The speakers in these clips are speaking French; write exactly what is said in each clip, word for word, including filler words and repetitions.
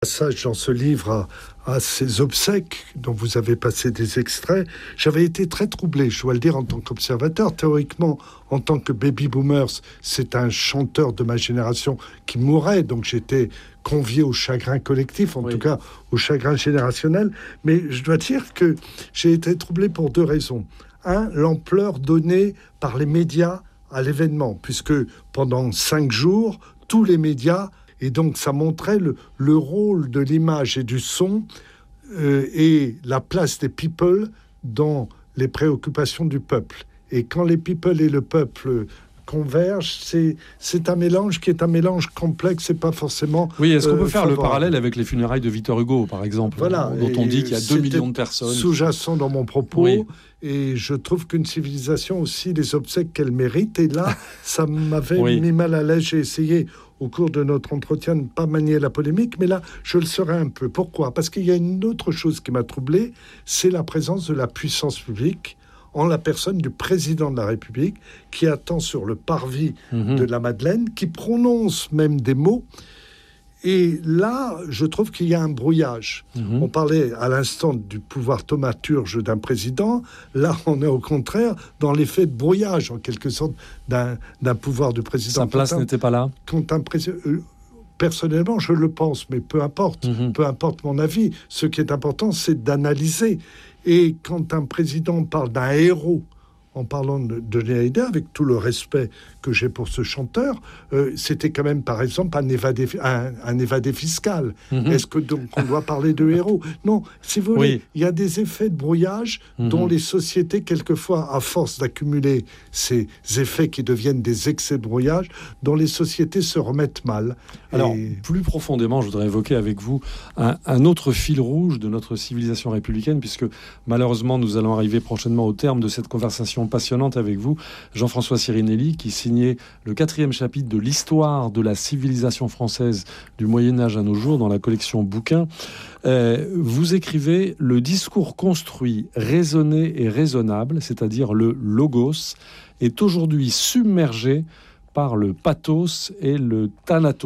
Passage dans ce livre à, à ces obsèques dont vous avez passé des extraits, j'avais été très troublé, je dois le dire, en tant qu'observateur. Théoriquement, en tant que baby boomers, c'est un chanteur de ma génération qui mourait, donc j'étais convié au chagrin collectif, en oui. tout cas au chagrin générationnel. Mais je dois dire que j'ai été troublé pour deux raisons. Un, l'ampleur donnée par les médias à l'événement, puisque pendant cinq jours, tous les médias. Et donc, ça montrait le, le rôle de l'image et du son euh, et la place des people dans les préoccupations du peuple. Et quand les people et le peuple convergent, c'est, c'est un mélange qui est un mélange complexe, c'est pas forcément... Oui, est-ce qu'on peut euh, faire favorable. Le parallèle avec les funérailles de Victor Hugo, par exemple, voilà, dont on dit qu'il y a deux millions de personnes. Sous-jacent dans mon propos, oui. Et je trouve qu'une civilisation aussi les obsèques qu'elle mérite. Et là, ça m'avait oui. mis mal à l'aise. J'ai essayé, au cours de notre entretien, de ne pas manier la polémique, mais là, je le serai un peu. Pourquoi ? Parce qu'il y a une autre chose qui m'a troublé, c'est la présence de la puissance publique en la personne du président de la République, qui attend sur le parvis mmh. de la Madeleine, qui prononce même des mots. Et là, je trouve qu'il y a un brouillage. Mmh. On parlait à l'instant du pouvoir thaumaturge d'un président. Là, on est au contraire dans l'effet de brouillage, en quelque sorte, d'un, d'un pouvoir du président. Sa place un, n'était pas là. Quand un président... Euh, personnellement, je le pense, mais peu importe. Mmh. Peu importe mon avis. Ce qui est important, c'est d'analyser. Et quand un président parle d'un héros, en parlant de Johnny Hallyday, avec tout le respect que j'ai pour ce chanteur, euh, c'était quand même, par exemple, un évadé, un, un évadé fiscal. Mm-hmm. Est-ce que donc on doit parler de héros ? Non, si vous voulez, oui. il y a des effets de brouillage mm-hmm. dont les sociétés, quelquefois, à force d'accumuler ces effets qui deviennent des excès de brouillage, dont les sociétés se remettent mal. Alors, Et... plus profondément, je voudrais évoquer avec vous un, un autre fil rouge de notre civilisation républicaine, puisque malheureusement, nous allons arriver prochainement au terme de cette conversation passionnante avec vous, Jean-François Sirinelli, qui signait le quatrième chapitre de l'histoire de la civilisation française du Moyen-Âge à nos jours dans la collection Bouquins. Euh, vous écrivez « Le discours construit, raisonné et raisonnable, c'est-à-dire le logos, est aujourd'hui submergé par le pathos et le thanatos ».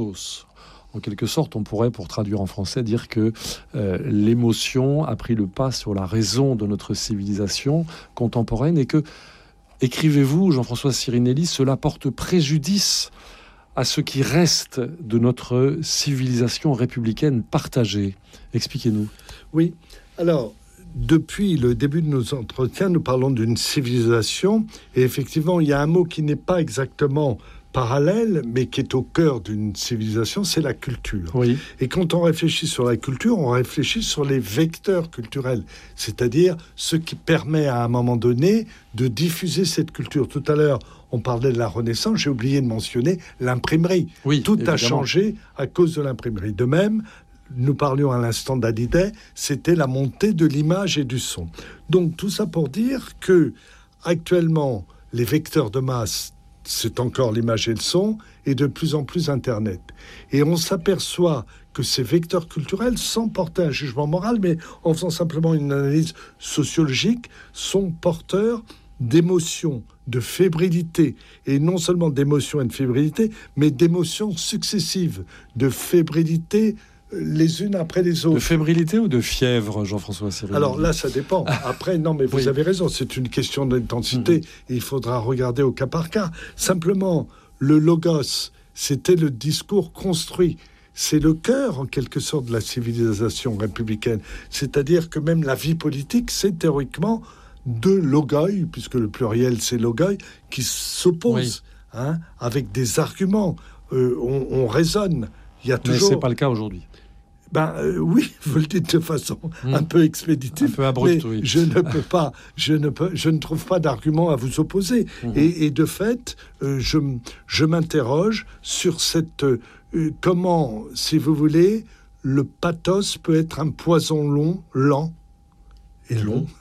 En quelque sorte, on pourrait, pour traduire en français, dire que euh, l'émotion a pris le pas sur la raison de notre civilisation contemporaine et que, écrivez-vous, Jean-François Sirinelli, cela porte préjudice à ce qui reste de notre civilisation républicaine partagée. Expliquez-nous. Oui, alors... Depuis le début de nos entretiens, nous parlons d'une civilisation. Et effectivement, il y a un mot qui n'est pas exactement parallèle, mais qui est au cœur d'une civilisation, c'est la culture. Oui. Et quand on réfléchit sur la culture, on réfléchit sur les vecteurs culturels, c'est-à-dire ce qui permet à un moment donné de diffuser cette culture. Tout à l'heure, on parlait de la Renaissance, j'ai oublié de mentionner l'imprimerie. Oui, Tout évidemment. a changé à cause de l'imprimerie. De même, nous parlions à l'instant d'Hallyday, c'était la montée de l'image et du son. Donc tout ça pour dire que actuellement, les vecteurs de masse, c'est encore l'image et le son, et de plus en plus Internet. Et on s'aperçoit que ces vecteurs culturels, sans porter un jugement moral, mais en faisant simplement une analyse sociologique, sont porteurs d'émotions, de fébrilité, et non seulement d'émotions et de fébrilité, mais d'émotions successives, de fébrilité les unes après les autres. De fébrilité ou de fièvre, Jean-François Sirinelli ? Alors là, ça dépend. Après, non, mais vous oui. avez raison, c'est une question d'intensité, mmh. et il faudra regarder au cas par cas. Simplement, le logos, c'était le discours construit. C'est le cœur, en quelque sorte, de la civilisation républicaine. C'est-à-dire que même la vie politique, c'est théoriquement deux logoi, puisque le pluriel, c'est logoi, qui s'opposent, oui. hein, avec des arguments. Euh, on, on raisonne. Il y a toujours... Mais ce n'est pas le cas aujourd'hui. Ben euh, oui, vous le dites de façon mmh. un peu expéditive, un peu abrupte, mais oui. je ne peux pas, je ne peux, je ne trouve pas d'argument à vous opposer. Mmh. Et, et de fait, euh, je, je m'interroge sur cette euh, comment, si vous voulez, le pathos peut être un poison long, lent et long, mmh.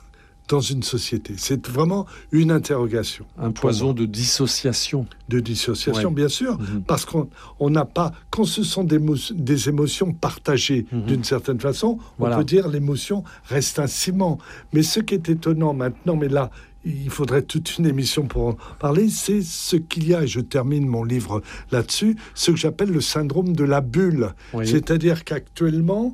dans une société? C'est vraiment une interrogation. Un poison de dissociation. De dissociation, ouais. Bien sûr, mmh. Parce qu'on on n'a pas... Quand ce sont des, mo- des émotions partagées mmh. d'une certaine façon, voilà. On peut dire l'émotion reste un ciment. Mais ce qui est étonnant maintenant, mais là, il faudrait toute une émission pour en parler, c'est ce qu'il y a, et je termine mon livre là-dessus, ce que j'appelle le syndrome de la bulle. Oui. C'est-à-dire qu'actuellement,